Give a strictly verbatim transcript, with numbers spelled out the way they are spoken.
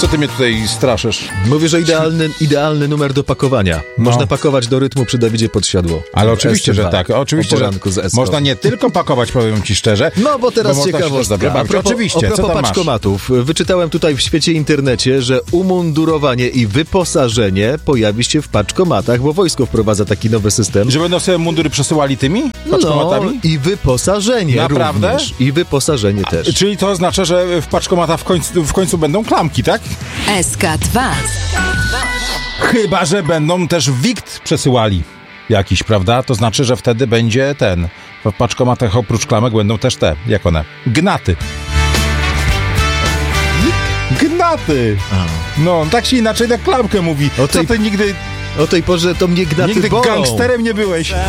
Co ty mnie tutaj straszysz? Mówię, że idealny, idealny numer do pakowania. No. Można pakować do rytmu przy Dawidzie Podsiadło. Ale oczywiście, S C dwa. że tak. Oczywiście, O że poranku z Eską. można nie tylko pakować, powiem ci szczerze. No bo teraz bo można się też ciekawostka. dobrze bawić. A propos, Oczywiście, a propos co tam masz? paczkomatów. Wyczytałem tutaj w świecie internecie, że umundurowanie i wyposażenie pojawi się w paczkomatach, bo wojsko wprowadza taki nowy system. Że będą sobie mundury przesyłali tymi paczkomatami? No i wyposażenie Naprawdę? również. I wyposażenie też. Czyli to oznacza, że w paczkomatach w końcu, w końcu będą klamki, tak? S K dwa. Chyba że będą też wikt przesyłali jakiś, prawda? To znaczy, że wtedy będzie ten. W paczkomatach oprócz klamek będą też te, jak one? Gnaty. Gnaty! A. No, tak się inaczej na klamkę mówi. O tej- Co ty nigdy, O tej porze to mnie gnaty nigdy bolą. gangsterem nie byłeś?